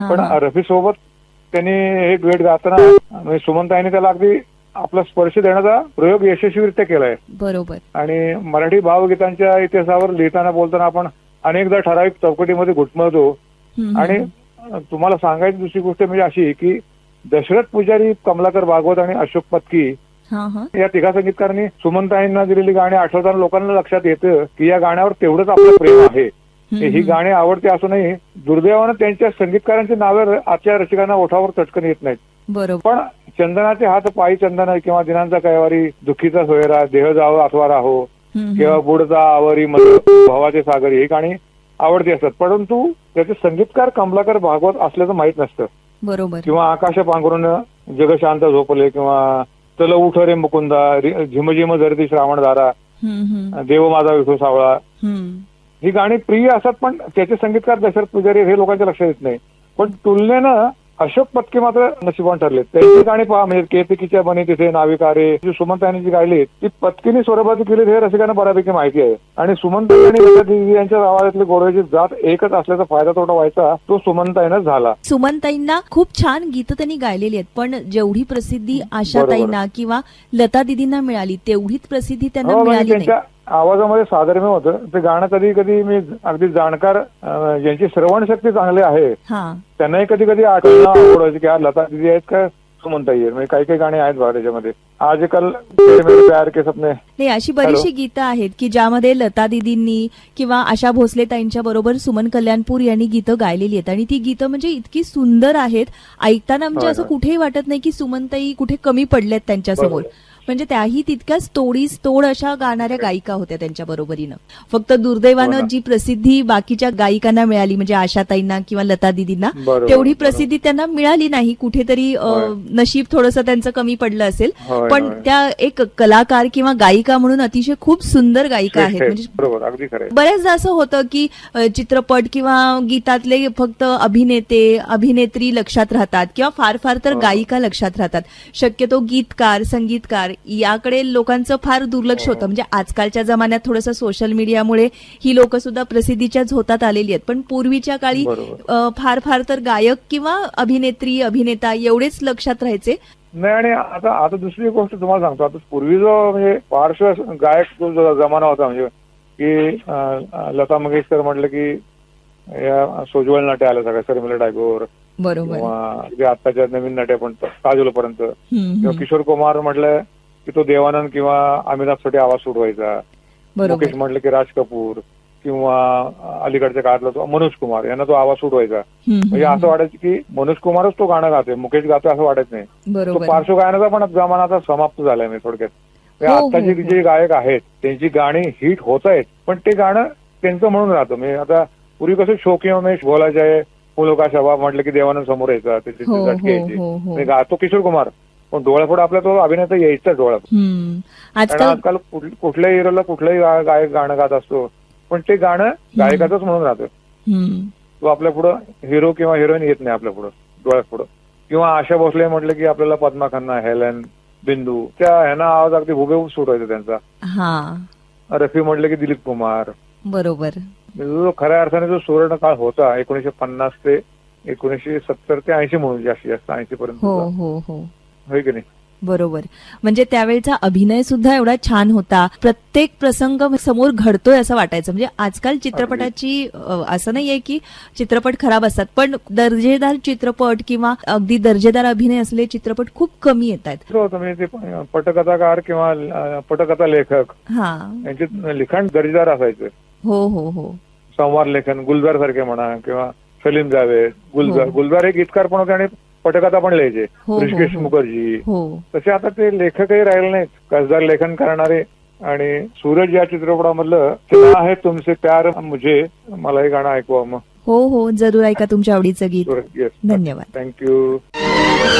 पण रफी सोबत त्यांनी हे डुएट गाताना म्हणजे सुमनताईने त्याला अगदी आपला स्पर्श देण्याचा प्रयोग यशस्वीरित्या केलाय. बरोबर. आणि मराठी भावगीतांच्या इतिहासावर लिहिताना बोलताना आपण अनेकदा ठराविक चौकटीमध्ये घुटमळतो. आणि तुम्हाला सांगायची दुसरी गोष्ट म्हणजे अशी की दशरथ पुजारी, कमलाकर भागवत आणि अशोक पत्की या तिघा संगीतकारांनी सुमनताईंना दिलेली गाणी आठवताना लोकांना लक्षात येतं की या गाण्यावर तेवढंच आपलं प्रेम आहे. ही गाणी आवडते असूनही दुर्दैवानं त्यांच्या संगीतकारांची नावे आजच्या रसिकांना ओठावर चटकन येत नाहीत. बरोबर. पण चंदनाचे हात पायी चंदन किंवा दिनांचा कैवारी, दुःखीचा सोयरा, देह जावं अथवा राहो किंवा बुडता आवरी मध भावाचे सागरी ही गाणी आवडती असतात. परंतु त्याचे संगीतकार कमलाकर भागवत असल्याचं माहीत नसतं. बरोबर. किंवा आकाश पांघरून जग शांत झोपले किंवा चल उठ रे मुकुंदा, झिमझिम झरती श्रावणधारा, देव माझा विठू सावळा ही गाणी प्रिय असतात. पण त्याचे संगीतकार दशरथ पुजारी हे लोकांच्या लक्षात येत नाही. पण तुलनेनं अशोक पत्की मात्र नशिबान ठरले. त्यांची गाणी पहा म्हणजे केतकीच्या बनी तिथे नाविकारे जी सुमनताईंनी जी गायली ती पत्कीने स्वरबद्ध केली हे रसिकांना बऱ्यापैकी माहिती आहे. आणि सुमनताई आणि लतादीदी यांच्या आवाजातली गोडव्याची जात एकच असल्याचा फायदा तोटा व्हायचा तो सुमनताईंनाच झाला. सुमनताईंना खूप छान गीतं त्यांनी गायलेली आहेत, पण जेवढी प्रसिद्धी आशाताईंना किंवा लतादीदींना मिळाली तेवढीच प्रसिद्धी त्यांना मिळाली नाही. आवाजामध्ये साधर्म्य होतं. ते गाणं कधी कधी मी अगदी जाणकार ज्यांची श्रवण शक्ती चांगली आहे त्यांनाही कधी कधी आठवणं आवडायची की आज लता दिदी आहेत का सुमनताई आहेत. म्हणजे काही काही गाणी आहेत बघा त्याच्यामध्ये. आजकाल प्यार के सपने नाही अशी बरीचशी गीतं आहेत की ज्यामध्ये लता दिदींनी किंवा आशा भोसले ताईंच्या बरोबर सुमन कल्याणपूर यांनी गीतं गायलेली आहेत. आणि ती गीतं म्हणजे इतकी सुंदर आहेत, ऐकताना म्हणजे असं कुठेही वाटत नाही की सुमनताई कुठे कमी पडल्यात त्यांच्यासमोर. म्हणजे त्याही तितक्याच तोडीस तोड अशा गाणाऱ्या गायिका होत्या त्यांच्या बरोबरीनं. फक्त दुर्दैवानं जी प्रसिद्धी बाकीच्या गायिकांना मिळाली म्हणजे आशाताईंना किंवा लता दिदींना तेवढी प्रसिद्धी त्यांना मिळाली नाही. कुठेतरी नशीब थोडंसं त्यांचं कमी पडलं असेल. पण त्या एक कलाकार किंवा गायिका म्हणून अतिशय खूप सुंदर गायिका आहेत. म्हणजे बऱ्याचदा असं होतं की चित्रपट किंवा गीतातले फक्त अभिनेते अभिनेत्री लक्षात राहतात किंवा फार फार तर गायिका लक्षात राहतात. शक्यतो गीतकार संगीतकार याकडे लोकांचं फार दुर्लक्ष होतं. म्हणजे आजकालच्या जमान्यात थोडंसं सोशल मीडियामुळे ही लोक सुद्धा प्रसिद्धीच्या झोतात आलेली आहेत. पण पूर्वीच्या काळी फार फार तर गायक किंवा अभिनेत्री अभिनेता एवढेच लक्षात राहायचे. नाही. आणि आता दुसरी गोष्ट तुम्हाला सांगतो. आता पूर्वी जो म्हणजे पार्श्व गायक जो जमाना होता म्हणजे की लता मंगेशकर म्हटलं की या सोज्वळ नाट्य आलं सगळं, शर्मिला टागोर किंवा आताच्या नवीन नाट्य पण काजोल पर्यंत किंवा किशोर कुमार म्हटलं की तो देवानंद किंवा अमिताभसाठी आवाज सोडवायचा. मुकेश म्हटलं की राज कपूर किंवा अलीकडच्या काळातला तो मनोज कुमार यांना तो आवाज सोडवायचा. म्हणजे असं वाटायचं की मनोज कुमारच तो गाणं गातोय, मुकेश गातोय असं वाटत नाही. तो पार्श्व गायनाचा पण जमाना आता समाप्त झालाय. मी थोडक्यात आताचे जे गायक आहेत त्यांची गाणी हिट होत आहेत पण ते गाणं त्यांचं म्हणून राहतं. म्हणजे आता पूर्वी कसं शोकी उमेश बोलायचे आहे, फुलो का शबाब म्हटलं की देवानंद समोर यायचा, त्याची झटके यायची. गातो किशोर कुमार पण डोळ्यापुढे आपल्या तो अभिनेता यायचा डोळ्यापुढे. आजकाल कुठल्याही हिरोला कुठलंही गायक गाणं गात असतो पण ते गाणं गायकाचंच म्हणून राहतं. तो आपल्या पुढं हिरो किंवा हिरोईन येत नाही आपल्या पुढं डोळ्यापुढं. किंवा आशा भोसले म्हटलं की आपल्याला पद्मा खन्ना, हेलन, बिंदू त्या ह्यांना आवाज अगदी हुबेहूब सुटवायचा त्यांचा. रफी म्हटलं की दिलीप कुमार. बरोबर. जो खऱ्या अर्थाने जो सुवर्ण काळ होता 1950 ते 1970 ते 80 म्हणून जास्तीत जास्त 80 पर्यंत होय की नाही. बरोबर. म्हणजे त्यावेळेचा अभिनय सुद्धा एवढा छान होता. प्रत्येक प्रसंग समोर घडतोय असं वाटायचं. म्हणजे आजकाल चित्रपटाची असं नाहीये की चित्रपट खराब असतात पण दर्जेदार चित्रपट किंवा अगदी दर्जेदार अभिनय असलेले चित्रपट खूप कमी येत आहेत. पटकथाकार किंवा पटकथा लेखक यांचे लिखाण दर्जेदार असायचं. संवाद लेखन गुलजार सारखे म्हणा किंवा सलीम जावेद. गुलजार एक गीतकार पण होते आणि पटकथा पण लिहायचे. ऋषिकेश मुखर्जी. तसे आता ते लेखकही राहिले नाहीत कसदार लेखन करणारे. आणि सूरज या चित्रपटामधलं क्या है तुमसे प्यार मुझे मला हे गाणं ऐकवा मग. हो जरूर ऐका तुमच्या आवडीचं गीत. धन्यवाद. थँक्यू.